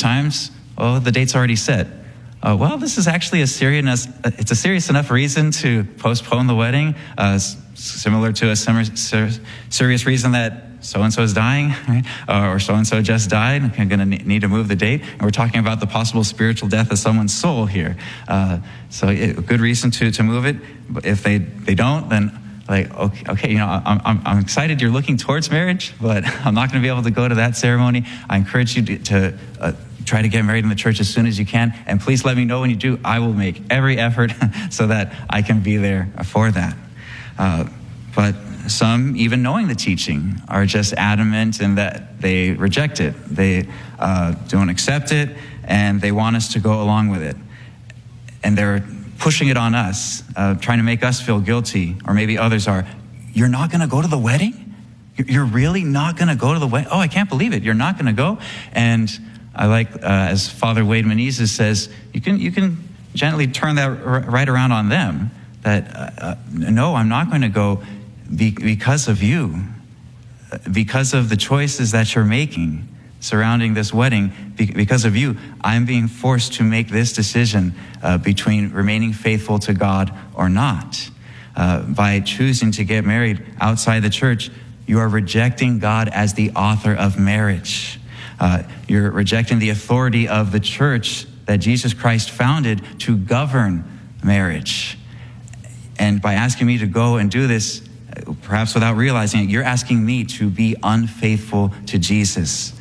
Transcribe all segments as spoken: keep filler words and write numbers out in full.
times, oh, the date's already set. Uh, well, this is actually a serious, it's a serious enough reason to postpone the wedding, uh, similar to a serious reason that so-and-so is dying, right? uh, or so-and-so just died, I'm going to need to move the date. And we're talking about the possible spiritual death of someone's soul here. Uh, so a good reason to, to move it. But if they, they don't, then like, okay, okay, you know, I'm, I'm, I'm excited you're looking towards marriage, but I'm not going to be able to go to that ceremony. I encourage you to, to uh, try to get married in the church as soon as you can. And please let me know when you do. I will make every effort so that I can be there for that. Uh, but some, even knowing the teaching, are just adamant in that they reject it. They uh, don't accept it, and they want us to go along with it. And they're pushing it on us, uh, trying to make us feel guilty, or maybe others are. You're not going to go to the wedding? You're really not going to go to the wedding? Oh, I can't believe it. You're not going to go? And I like, uh, as Father Wade Menezes says, you can you can gently turn that r- right around on them, that, uh, uh, no, I'm not going to go be- because of you, because of the choices that you're making surrounding this wedding. Be- because of you, I'm being forced to make this decision uh, between remaining faithful to God or not. Uh, by choosing to get married outside the church, you are rejecting God as the author of marriage. Uh, you're rejecting the authority of the church that Jesus Christ founded to govern marriage. And by asking me to go and do this, perhaps without realizing it, you're asking me to be unfaithful to Jesus.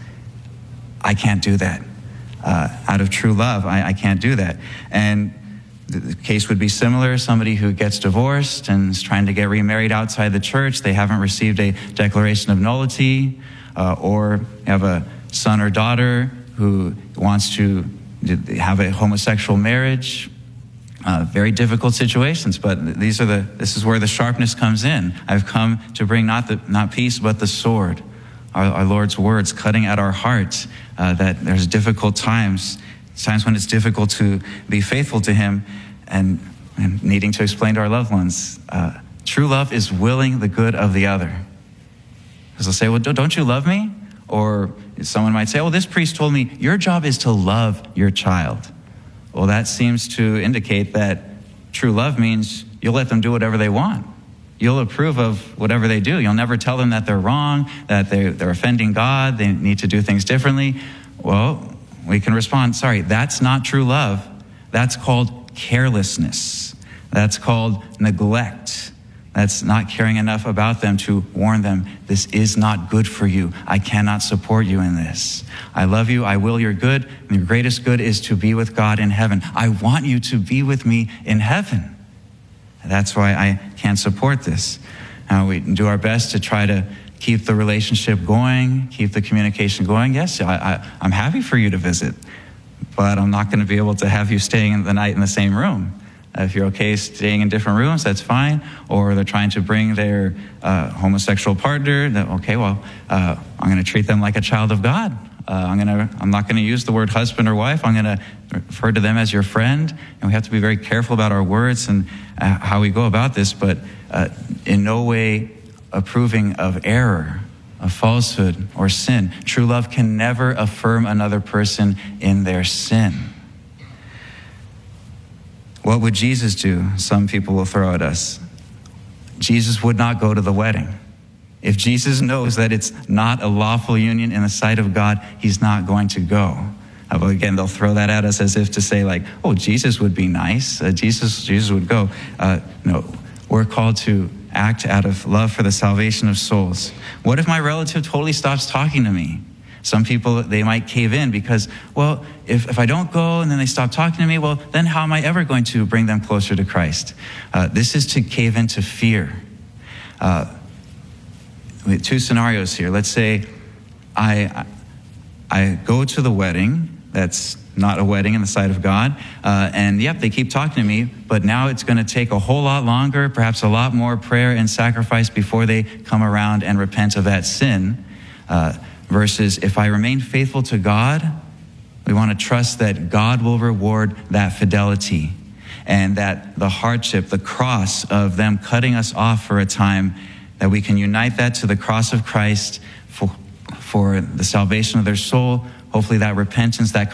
I can't do that. Uh, out of true love, I, I can't do that. And the case would be similar. Somebody who gets divorced and is trying to get remarried outside the church, they haven't received a declaration of nullity, uh, or have a son or daughter who wants to have a homosexual marriage. Uh, very difficult situations, but these are the. This is where the sharpness comes in. I've come to bring not the not peace, but the sword. Our, our Lord's words cutting at our hearts. Uh, that there's difficult times, times when it's difficult to be faithful to Him, and and needing to explain to our loved ones. Uh, true love is willing the good of the other. Because they'll say, "Well, don't you love me?" Or someone might say, "Oh, this priest told me your job is to love your child." Well, that seems to indicate that true love means you'll let them do whatever they want. You'll approve of whatever they do. You'll never tell them that they're wrong, that they're, they're offending God, they need to do things differently. Well, we can respond, sorry, that's not true love. That's called carelessness. That's called neglect. That's not caring enough about them to warn them, this is not good for you. I cannot support you in this. I love you. I will your good. And your greatest good is to be with God in heaven. I want you to be with me in heaven. That's why I can't support this. Uh, we do our best to try to keep the relationship going, keep the communication going. Yes, I, I, I'm happy for you to visit, but I'm not going to be able to have you staying the night in the same room. If you're okay staying in different rooms, that's fine. Or they're trying to bring their uh, homosexual partner. That, okay, well, uh, I'm going to treat them like a child of God. Uh, I'm going to. I'm not going to use the word husband or wife. I'm going to refer to them as your friend. And we have to be very careful about our words and uh, how we go about this. But uh, in no way approving of error, of falsehood, or sin. True love can never affirm another person in their sin. What would Jesus do? Some people will throw at us. Jesus would not go to the wedding. If Jesus knows that it's not a lawful union in the sight of God, he's not going to go. Uh, well, again, they'll throw that at us as if to say, like, oh, Jesus would be nice. Uh, Jesus, Jesus would go. Uh, no, we're called to act out of love for the salvation of souls. What if my relative totally stops talking to me? Some people, they might cave in because, well, if, if I don't go and then they stop talking to me, well, then how am I ever going to bring them closer to Christ? Uh, this is to cave into fear. Uh, we have two scenarios here. Let's say I, I go to the wedding. That's not a wedding in the sight of God. Uh, and yep, they keep talking to me, but now it's going to take a whole lot longer, perhaps a lot more prayer and sacrifice before they come around and repent of that sin. Uh, Versus if I remain faithful to God, we want to trust that God will reward that fidelity, and that the hardship, the cross of them cutting us off for a time, that we can unite that to the cross of Christ for, for the salvation of their soul. Hopefully that repentance, that